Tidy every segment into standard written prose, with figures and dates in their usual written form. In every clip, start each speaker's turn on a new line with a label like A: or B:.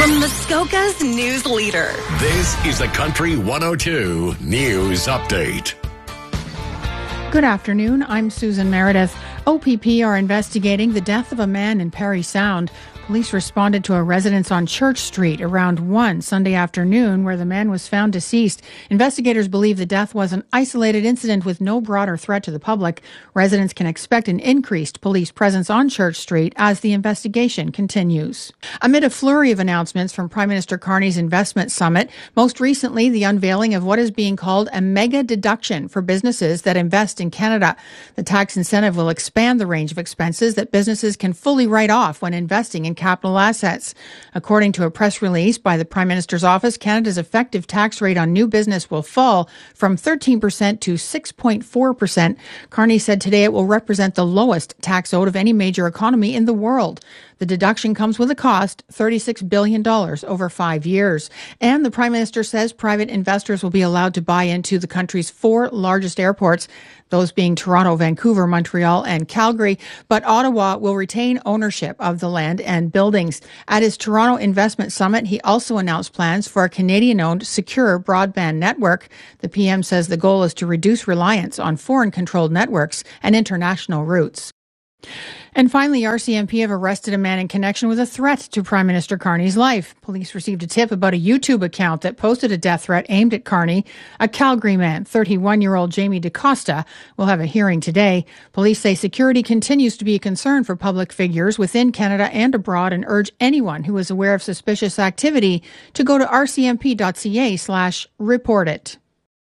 A: From Muskoka's news leader.
B: This is the Country 102 News Update.
C: Good afternoon. I'm Susan Meredith. OPP are investigating the death of a man in Parry Sound. Police responded to a residence on Church Street around 1 Sunday afternoon where the man was found deceased. Investigators believe the death was an isolated incident with no broader threat to the public. Residents can expect an increased police presence on Church Street as the investigation continues. Amid a flurry of announcements from Prime Minister Carney's investment summit, most recently the unveiling of what is being called a mega deduction for businesses that invest in Canada. The tax incentive will expand the range of expenses that businesses can fully write off when investing in capital assets. According to a press release by the Prime Minister's office, Canada's effective tax rate on new business will fall from 13% to 6.4%. Carney said today it will represent the lowest tax owed of any major economy in the world. The deduction comes with a cost, $36 billion over 5 years. And the Prime Minister says private investors will be allowed to buy into the country's 4 largest airports, those being Toronto, Vancouver, Montreal, and Calgary. But Ottawa will retain ownership of the land and buildings. At his Toronto Investment Summit, he also announced plans for a Canadian-owned secure broadband network. The PM says the goal is to reduce reliance on foreign-controlled networks and international routes. And finally, RCMP have arrested a man in connection with a threat to Prime Minister Carney's life. Police received a tip about a YouTube account that posted a death threat aimed at Carney. A Calgary man, 31-year-old Jamie DaCosta, will have a hearing today. Police say security continues to be a concern for public figures within Canada and abroad and urge anyone who is aware of suspicious activity to go to rcmp.ca/report it.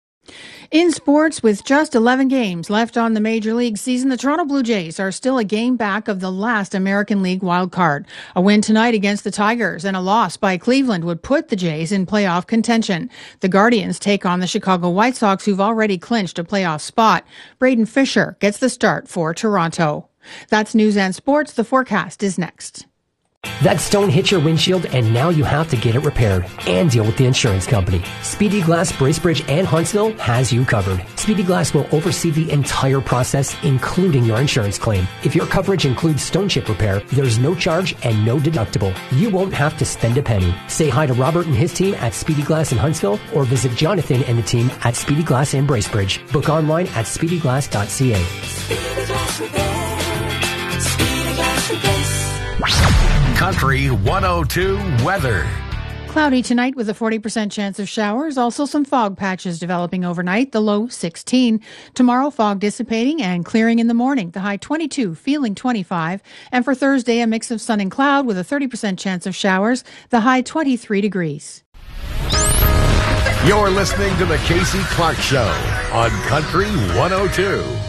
C: In sports, with just 11 games left on the Major League season, the Toronto Blue Jays are still a game back of the last American League wildcard. A win tonight against the Tigers and a loss by Cleveland would put the Jays in playoff contention. The Guardians take on the Chicago White Sox, who've already clinched a playoff spot. Braden Fisher gets the start for Toronto. That's news and sports. The forecast is next.
D: That stone hit your windshield and now you have to get it repaired and deal with the insurance company. Speedy Glass, Bracebridge, and Huntsville has you covered. Speedy Glass will oversee the entire process, including your insurance claim. If your coverage includes stone chip repair, there's no charge and no deductible. You won't have to spend a penny. Say hi to Robert and his team at Speedy Glass in Huntsville or visit Jonathan and the team at Speedy Glass in Bracebridge. Book online at speedyglass.ca.
E: Speedy Glass Repair. Speedy Glass Replace.
B: Country 102 weather.
C: Cloudy tonight with a 40% chance of showers. Also some fog patches developing overnight, the low 16. Tomorrow, fog dissipating and clearing in the morning, the high 22, feeling 25. And for Thursday, a mix of sun and cloud with a 30% chance of showers, the high 23 degrees.
B: You're listening to the Casey Clark Show on Country 102.